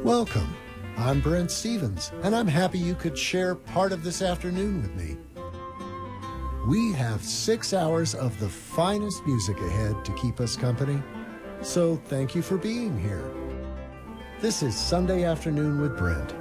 Welcome. I'm Brent Stevens, and I'm happy you could share part of this afternoon with me. We have 6 hours of the finest music ahead to keep us company, so thank you for being here. This is Sunday Afternoon with Brent.